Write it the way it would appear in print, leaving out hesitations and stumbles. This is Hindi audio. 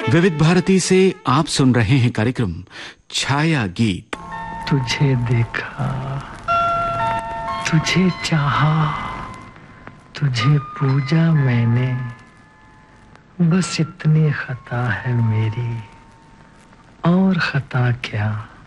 विविध भारती से आप सुन रहे हैं कार्यक्रम छाया गीत। तुझे देखा, तुझे चाहा, तुझे पूजा मैंने, बस इतनी खता है मेरी, और खता क्या।